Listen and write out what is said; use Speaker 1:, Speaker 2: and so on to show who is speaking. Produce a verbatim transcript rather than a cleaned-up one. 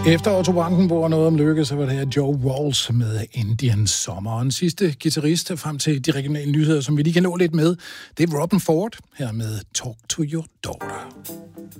Speaker 1: Efter Otto Brandenburg og noget om lykke, så var det her Joe Walsh med Indian Summer. Og den sidste guitarist frem til de regionale nyheder, som vi lige kan nå lidt med, det er Robben Ford her med Talk to Your Daughter.